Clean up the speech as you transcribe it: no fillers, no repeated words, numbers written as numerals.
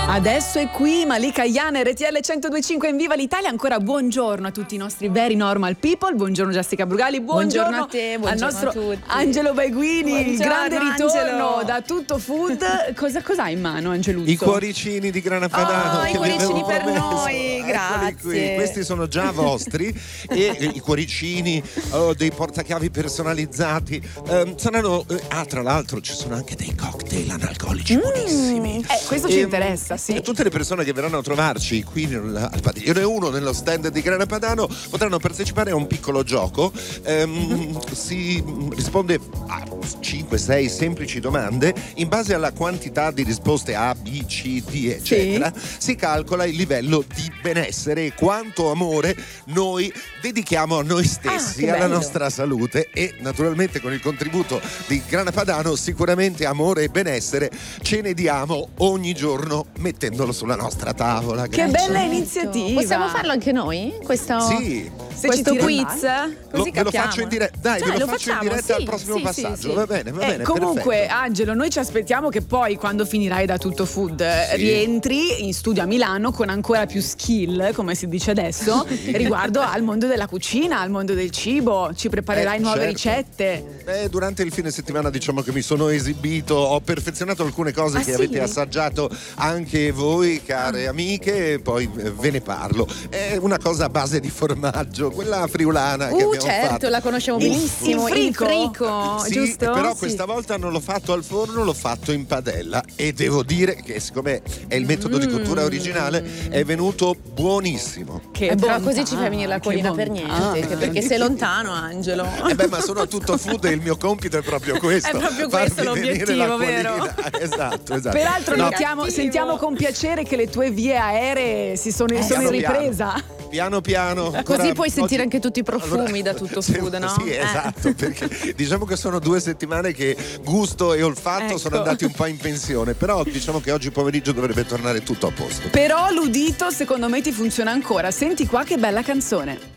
Adesso è qui Malika Ayane, RTL 102.5 in Viva l'Italia. Ancora buongiorno a tutti i nostri very normal people. Buongiorno Jessica Brugali, buongiorno a te, buongiorno al nostro a tutti. Angelo Baiguini, Buongiorno, il grande ritorno Angelo. da Tutto Food. Cosa hai in mano, Angeluzzo? I cuoricini di Grana Padano. Oh, i che vi cuoricini avevo per promesso. noi, Eccoli grazie. qui. Questi sono già vostri e i cuoricini, dei portachiavi personalizzati. Saranno tra l'altro ci sono anche dei cocktail analcolici buonissimi. Questo ci interessa, sì. Tutte le persone che verranno a trovarci qui al Padiglione 1 nello stand di Grana Padano potranno partecipare a un piccolo gioco. Si risponde a 5, 6 semplici domande. In base alla quantità di risposte A, B, C, D eccetera, si calcola il livello di benessere e quanto amore noi dedichiamo a noi stessi, che alla bello. nostra salute, e naturalmente con il contributo di Grana Padano sicuramente amore e benessere ce ne diamo ogni giorno mettendolo sulla nostra tavola. Che Grazie. bella iniziativa. Possiamo farlo anche noi? Questo, Sì. Se questo ci tiri quiz? Così Ve lo capiamo. faccio in diretta. Dai, Cioè, ve lo lo faccio in facciamo, diretta sì, al prossimo sì, passaggio. sì. Va bene, Comunque, perfetto. Angelo, noi ci aspettiamo che poi, quando finirai da Tutto Food, Sì. rientri in studio a Milano con ancora più skill, come si dice adesso, riguardo al mondo della cucina, al mondo del cibo. Ci preparerai nuove certo. ricette. Durante il fine settimana diciamo che mi sono esibito, ho perfezionato alcune cose che sì? avete assaggiato anche voi, care amiche, e poi ve ne parlo. È una cosa a base di formaggio, quella friulana che abbiamo certo, fatto. la conosciamo Il benissimo. frico, Sì, giusto? però Sì. questa volta non l'ho fatto al forno, l'ho fatto in padella e devo dire che siccome è il metodo di cottura originale è venuto buonissimo. Che Però bontà, così ci fai venire la che colina per bontà. niente, che perché sei lontano, Angelo. Ma sono a Tutto Food e il mio compito è proprio questo. È proprio farvi questo venire l'obiettivo, la vero? colina. Esatto. Peraltro No, sentiamo con piacere che le tue vie aeree sono in piano ripresa. piano. Così puoi Oggi- sentire anche tutti i profumi da Tutto Food, no? Sì, esatto, perché diciamo che sono 2 settimane che gusto e olfatto sono andati un po' in pensione, però diciamo che oggi pomeriggio dovrebbe tornare tutto a posto. Però l'udito secondo me ti funziona ancora. Senti qua che bella canzone.